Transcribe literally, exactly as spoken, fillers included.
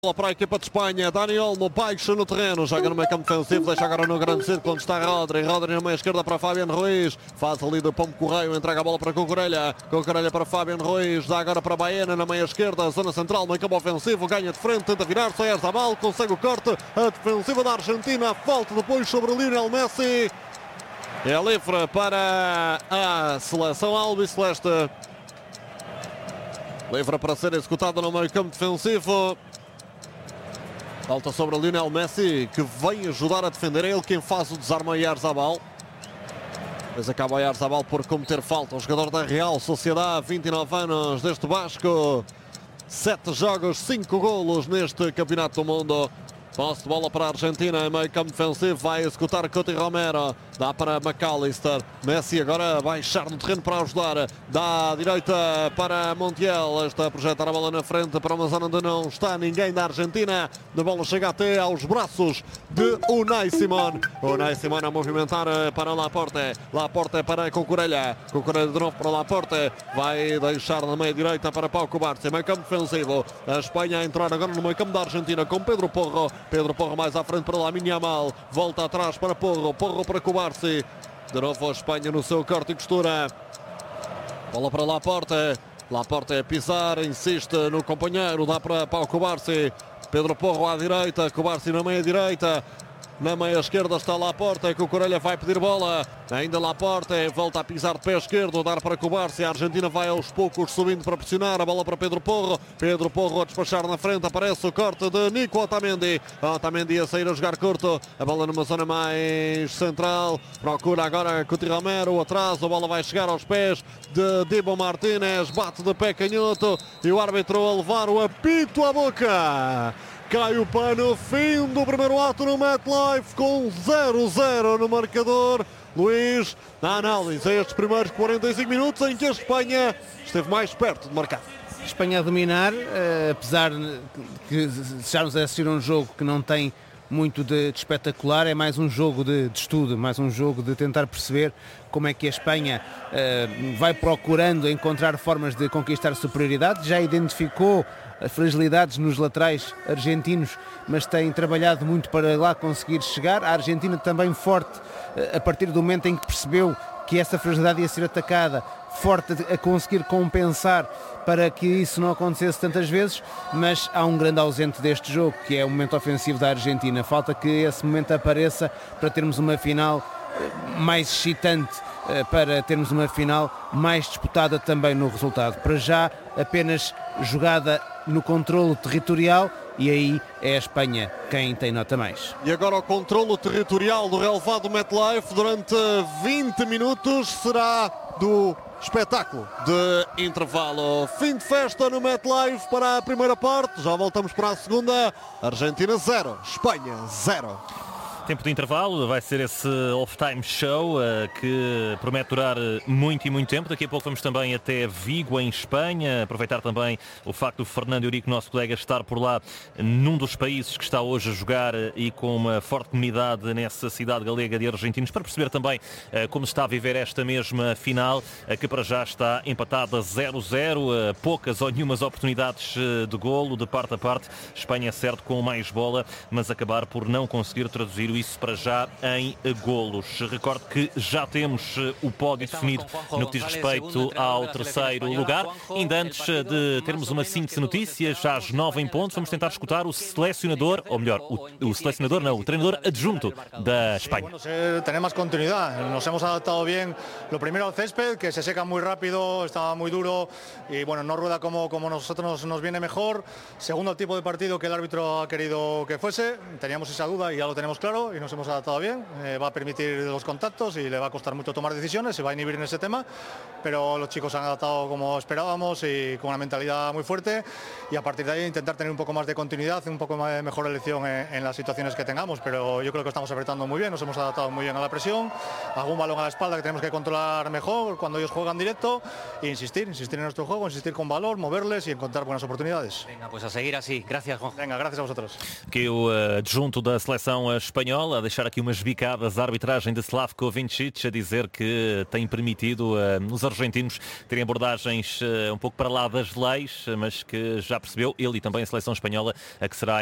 Para a equipa de Espanha, Dani Olmo baixa no terreno, joga no meio campo defensivo, deixa agora no grande círculo onde está Rodri, Rodri na meia esquerda para Fabián Ruiz, faz ali do Pombo Correio, entrega a bola para Cucurella, Cucurella para Fabián Ruiz, dá agora para Baena na meia esquerda, zona central, meio campo ofensivo, ganha de frente, tenta virar, sai Arzabal, consegue o corte, a defensiva da Argentina, falta depois sobre Lionel Messi, é livre para a seleção albiceleste, livre para ser executada no meio campo defensivo. Falta sobre Lionel Messi, que vem ajudar a defender. É ele quem faz o desarme a Oyarzabal. Mas acaba Oyarzabal por cometer falta. O jogador da Real Sociedade, vinte e nove anos, deste Basco. Sete jogos, cinco golos neste Campeonato do Mundo. Posse de bola para a Argentina, meio campo defensivo, vai executar Coutinho Romero, dá para McAllister, Messi agora vai baixar no terreno para ajudar, dá à direita para Montiel, está a projetar a bola na frente para uma zona onde não está ninguém da Argentina, a bola chega até aos braços de Unai Simón, Unai Simón a movimentar para Laporte, Laporte para Cucurella, Cucurella de novo para Laporte, vai deixar na meia direita para Pau Cubarsí, meio campo defensivo, a Espanha a entrar agora no meio campo da Argentina com Pedro Porro, Pedro Porro mais à frente para Lamine Yamal, volta atrás para Porro, Porro para Cubarsí, de novo a Espanha no seu corte e costura, bola para Laporte, Laporte a pisar, insiste no companheiro, dá para Pau Cubarsí, Pedro Porro à direita, Cubarsí na meia direita, na meia esquerda está Laporte, que o Cucurella vai pedir bola, ainda Laporte, volta a pisar de pé esquerdo, dar para Cubarsí, a Argentina vai aos poucos subindo para pressionar, a bola para Pedro Porro, Pedro Porro a despachar na frente, aparece o corte de Nico Otamendi, Otamendi a sair a jogar curto, a bola numa zona mais central, procura agora Coutinho Romero, atrás, a bola vai chegar aos pés de Dibu Martínez, bate de pé canhoto e o árbitro a levar o apito à boca. Cai o pano, fim do primeiro ato no MetLife com zero a zero no marcador. Luís, na análise a estes primeiros quarenta e cinco minutos em que a Espanha esteve mais perto de marcar. Espanha a dominar, apesar de que estamos a assistir a um jogo que não tem muito de, de espetacular, é mais um jogo de, de estudo, mais um jogo de tentar perceber como é que a Espanha uh, vai procurando encontrar formas de conquistar superioridade, já identificou fragilidades nos laterais argentinos, mas tem trabalhado muito para lá conseguir chegar. A Argentina também forte, uh, a partir do momento em que percebeu que essa fragilidade ia ser atacada, forte a conseguir compensar para que isso não acontecesse tantas vezes, mas há um grande ausente deste jogo, que é o momento ofensivo da Argentina. Falta que esse momento apareça para termos uma final mais excitante, para termos uma final mais disputada também no resultado. Para já, apenas jogada no controlo territorial, e aí é a Espanha quem tem nota mais. E agora o controlo territorial do relevado MetLife durante vinte minutos será do espetáculo de intervalo. Fim de festa no MetLife para a primeira parte, já voltamos para a segunda. Argentina zero, Espanha zero. Tempo de intervalo, vai ser esse off-time show uh, que promete durar muito e muito tempo. Daqui a pouco vamos também até Vigo, em Espanha. Aproveitar também o facto do Fernando Eurico, nosso colega, estar por lá num dos países que está hoje a jogar e com uma forte comunidade nessa cidade galega de argentinos, para perceber também uh, como está a viver esta mesma final, uh, que para já está empatada zero a zero. Uh, poucas ou nenhumas oportunidades uh, de golo, de parte a parte. Espanha, certo, com mais bola, mas acabar por não conseguir traduzir isso para já em golos. Recordo que já temos o pódio definido no que diz respeito ao terceiro lugar. Ainda antes de termos uma síntese de notícias, já às nove em ponto, vamos tentar escutar o selecionador, ou melhor, o, o selecionador não, o treinador adjunto da Espanha. Tener más continuidad. Nos hemos adaptado bien. Lo primero al césped, que se seca muy rápido, está muy duro y bueno, no rueda como, como nosotros nos viene mejor. Segundo, el tipo de partido que el árbitro ha querido que fuese. Teníamos esa duda y ya lo tenemos claro y nos hemos adaptado bien. Eh, va a permitir los contactos y le va a costar mucho tomar decisiones, se va a inhibir en ese tema, pero los chicos se han adaptado como esperábamos y con una mentalidad muy fuerte, y a partir de ahí intentar tener un poco más de continuidad, un poco más de mejor elección en, en las situaciones que tengamos, pero yo creo que estamos apretando muy bien, nos hemos adaptado muy bien a la presión, algún balón a la espalda que tenemos que controlar mejor cuando ellos juegan directo, e insistir, insistir en nuestro juego, insistir con valor, moverles y encontrar buenas oportunidades. Venga, pues a seguir así. Gracias, Juan. Venga, gracias a vosotros. Que o adjunto da seleção espanhola espanhola a deixar aqui umas bicadas à arbitragem de Slavko Vincic, a dizer que tem permitido uh, os argentinos terem abordagens uh, um pouco para lá das leis, mas que já percebeu, ele e também a seleção espanhola, a que será